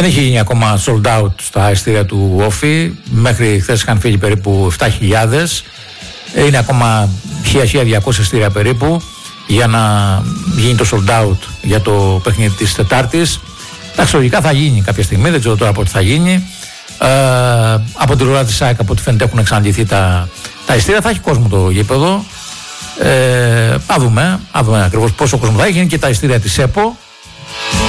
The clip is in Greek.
Δεν έχει γίνει ακόμα sold out στα ειστήρια του Όφη. Μέχρι χθες είχαν φύγει περίπου 7.000. Είναι ακόμα 1.200 ειστήρια περίπου για να γίνει το sold out για το παιχνίδι της Τετάρτης. Εντάξει, λογικά θα γίνει κάποια στιγμή, δεν ξέρω τώρα πότε θα γίνει. Από την πλευρά της ΑΕΚ, από ό,τι φαίνεται, έχουν εξαντληθεί τα ειστήρια. Θα έχει κόσμο το γήπεδο. Θα δούμε ακριβώς πόσο κόσμο θα έχει. Είναι και τα ειστήρια της ΕΠΟ.